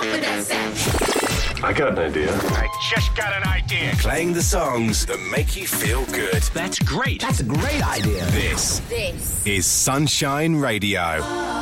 I got an idea. I just got an idea. Playing the songs that make you feel good. That's great. That's a great idea. This is Sunshine Radio.